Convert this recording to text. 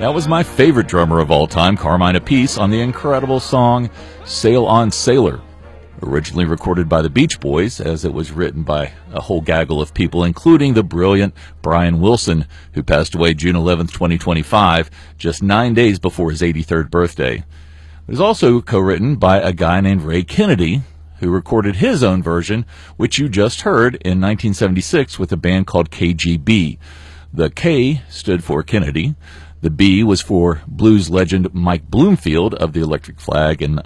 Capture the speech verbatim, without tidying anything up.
That was my favorite drummer of all time, Carmine Appice, on the incredible song Sail On Sailor, originally recorded by the Beach Boys, as it was written by a whole gaggle of people, including the brilliant Brian Wilson, who passed away June eleventh, twenty twenty-five, just nine days before his eighty-third birthday. It was also co-written by a guy named Ray Kennedy, who recorded his own version, which you just heard, in nineteen seventy-six with a band called K G B. The K stood for Kennedy. The B was for blues legend Mike Bloomfield of the Electric Flag and